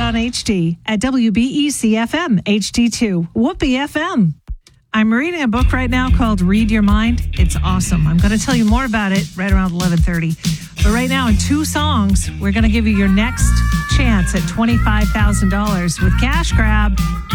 on HD at WBEC-FM HD2, Whoopee FM. I'm reading a book right now called Read Your Mind. It's awesome. I'm going to tell you more about it right around 11:30. But right now, in 2 songs, we're going to give you your next chance at $25,000 with Cash Grab.